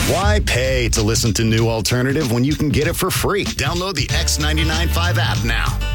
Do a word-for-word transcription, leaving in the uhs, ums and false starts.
Why pay to listen to New Alternative when you can get it for free? Download the X ninety-nine point five app now.